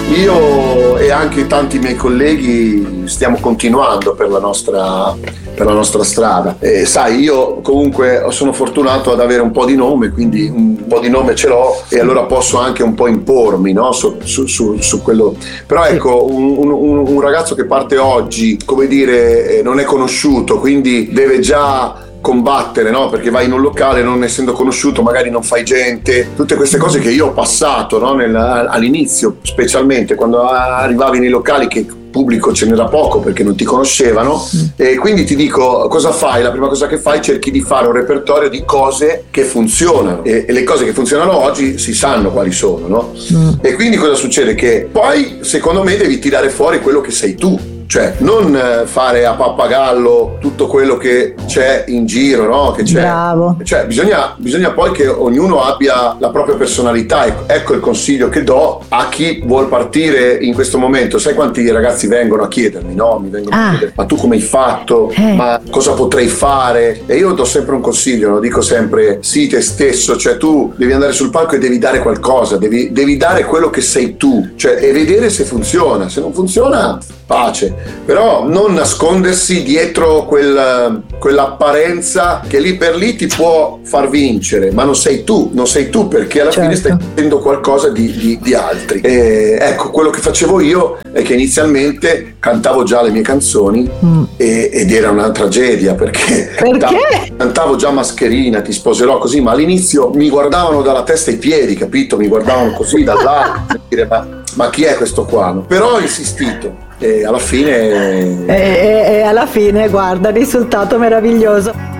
io e anche tanti miei colleghi stiamo continuando per la nostra strada. Sai, io comunque sono fortunato ad avere un po' di nome, quindi un po' di nome ce l'ho e allora posso anche un po' impormi, no? su quello. Però ecco, un ragazzo che parte oggi, come dire, non è conosciuto, quindi deve già combattere, no? Perché vai in un locale non essendo conosciuto, magari non fai gente, tutte queste cose che io ho passato, no? All'inizio, specialmente quando arrivavi nei locali che pubblico ce n'era poco perché non ti conoscevano, e quindi ti dico cosa fai? La prima cosa che fai, cerchi di fare un repertorio di cose che funzionano, e le cose che funzionano oggi si sanno quali sono, no? E quindi cosa succede? Che poi secondo me devi tirare fuori quello che sei tu, cioè non fare a pappagallo tutto quello che c'è in giro, no? Che c'è. Bravo. Cioè bisogna poi che ognuno abbia la propria personalità. Ecco il consiglio che do a chi vuol partire in questo momento. Sai quanti ragazzi vengono a chiedermi, no? Mi vengono a chiedere: ma tu come hai fatto? Ma cosa potrei fare? E io do sempre un consiglio, lo dico sempre: sii te stesso, cioè tu devi andare sul palco e devi dare qualcosa, devi dare quello che sei tu, cioè, e vedere se funziona. Se non funziona, pace, però non nascondersi dietro quell'apparenza che lì per lì ti può far vincere, ma non sei tu perché alla fine stai facendo qualcosa di altri. E ecco, quello che facevo io è che inizialmente cantavo già le mie canzoni ed era una tragedia perché cantavo già Mascherina, Ti sposerò, così, ma all'inizio mi guardavano dalla testa ai piedi, capito? Mi guardavano così dall'alto per dire ma chi è questo qua? Però ho insistito. E alla fine guarda, risultato meraviglioso.